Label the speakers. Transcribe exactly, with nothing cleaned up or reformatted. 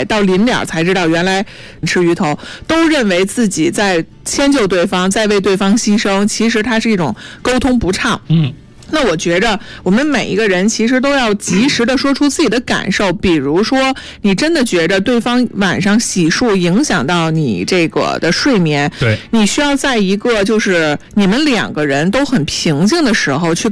Speaker 1: 尾到临了才知道原来吃鱼头，都认为自己在迁就对方，在为对方牺牲，其实它是一种沟通不畅。
Speaker 2: 嗯。
Speaker 1: 那我觉着我们每一个人其实都要及时的说出自己的感受，比如说你真的觉着对方晚上洗漱影响到你这个的睡眠，
Speaker 2: 对，
Speaker 1: 你需要在一个就是你们两个人都很平静的时候去